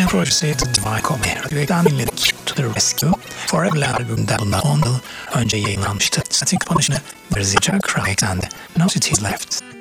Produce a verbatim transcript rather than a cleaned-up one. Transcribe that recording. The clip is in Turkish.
projesi The Divine Comedy reklam dinledik. To the Rescue, Forever albümünden bundan on yıl önce yayınlanmıştı. Static Punish'ını bir Jack Wright and No Cities Left.